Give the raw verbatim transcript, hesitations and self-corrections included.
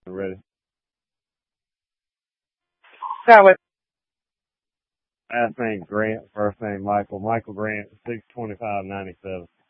Ready? That was Last name Grant, first name Michael. Michael Grant, six twenty five ninety seven.